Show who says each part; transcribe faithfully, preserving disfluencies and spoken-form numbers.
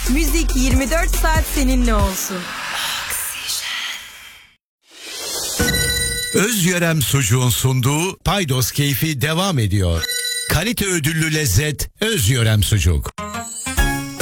Speaker 1: Müzik yirmi dört saat seninle olsun.
Speaker 2: Özyörem Sucuğun sunduğu Paydos Keyfi devam ediyor. Kalite ödüllü lezzet Özyörem Sucuk.